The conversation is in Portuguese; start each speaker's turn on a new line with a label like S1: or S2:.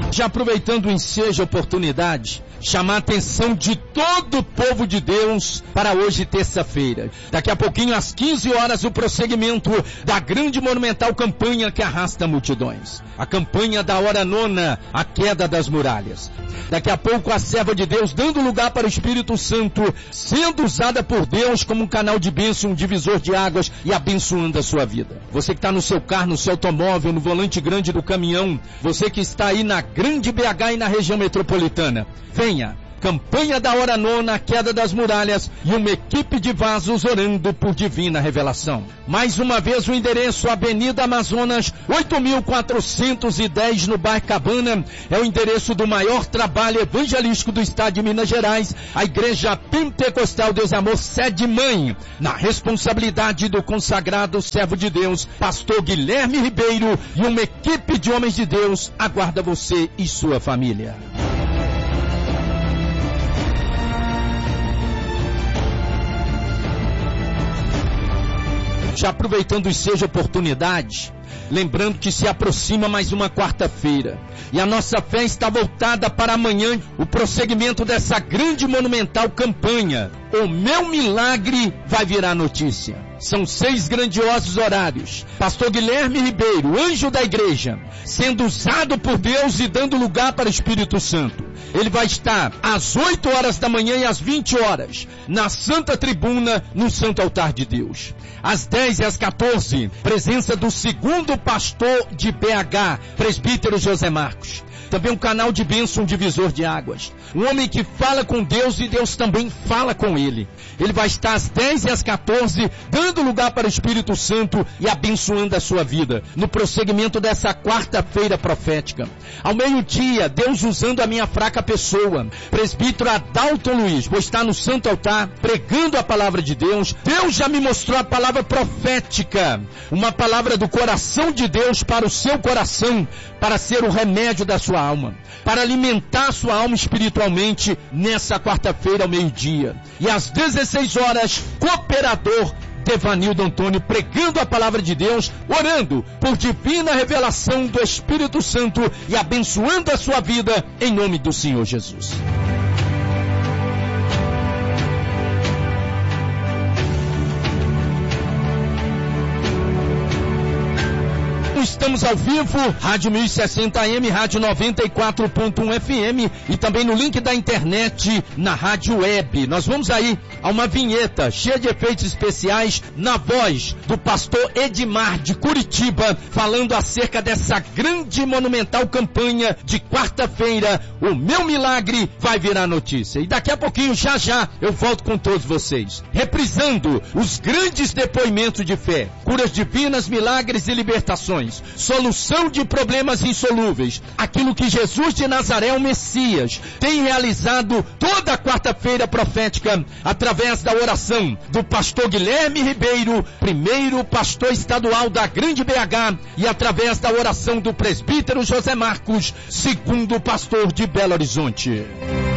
S1: Já aproveitando o ensejo, a oportunidade, chamar a atenção de todo o povo de Deus para hoje, terça-feira. Daqui a pouquinho, às 15 horas, o prosseguimento da grande monumental campanha que arrasta multidões. A campanha da hora nona, a queda das muralhas. Daqui a pouco, a serva de Deus dando lugar para o Espírito Santo, sendo usada por Deus como um canal de bênção, um divisor de águas e abençoando a sua vida. Você que está no seu carro, no seu automóvel, no volante grande do caminhão, você que está aí na grande BH e na região metropolitana, venha. Campanha da hora nona, a queda das muralhas e uma equipe de vasos orando por divina revelação. Mais uma vez o endereço, Avenida Amazonas, 8.410 no bairro Cabana, é o endereço do maior trabalho evangelístico do estado de Minas Gerais, a Igreja Pentecostal Deus e Amor Sede Mãe, na responsabilidade do consagrado servo de Deus, pastor Guilherme Ribeiro, e uma equipe de homens de Deus aguarda você e sua família. Já aproveitando o ensejo, oportunidade, lembrando que se aproxima mais uma quarta-feira e a nossa fé está voltada para amanhã, o prosseguimento dessa grande monumental campanha. O meu milagre vai virar notícia. São 6 grandiosos horários. Pastor Guilherme Ribeiro, anjo da igreja, sendo usado por Deus e dando lugar para o Espírito Santo. Ele vai estar às 8 horas da manhã e às 20 horas na Santa Tribuna, no Santo Altar de Deus. Às 10 e às 14, presença do segundo pastor de BH, presbítero José Marcos. Também um canal de bênção, um divisor de águas. Um homem que fala com Deus e Deus também fala com ele. Ele vai estar às 10 e às 14, dando lugar para o Espírito Santo e abençoando a sua vida. No prosseguimento dessa quarta-feira profética. Ao meio-dia, Deus usando a minha fraca pessoa, presbítero Adalto Luiz, vou estar no Santo Altar, pregando a palavra de Deus. Deus já me mostrou a palavra profética. Uma palavra do coração de Deus para o seu coração, para ser o remédio da sua alma, para alimentar a sua alma espiritualmente nessa quarta-feira ao meio-dia. E às 16 horas, cooperador Devanildo Antônio pregando a palavra de Deus, orando por divina revelação do Espírito Santo e abençoando a sua vida em nome do Senhor Jesus. Estamos ao vivo, Rádio 1060 AM, Rádio 94.1 FM e também no link da internet na Rádio Web. Nós vamos aí a uma vinheta cheia de efeitos especiais na voz do pastor Edmar de Curitiba, falando acerca dessa grande monumental campanha de quarta-feira. O meu milagre vai virar notícia. E daqui a pouquinho, já, eu volto com todos vocês, reprisando os grandes depoimentos de fé, curas divinas, milagres e libertações. Solução de problemas insolúveis, aquilo que Jesus de Nazaré, o Messias, tem realizado toda a quarta-feira profética, através da oração do pastor Guilherme Ribeiro, primeiro pastor estadual da grande BH, e através da oração do presbítero José Marcos, segundo pastor de Belo Horizonte.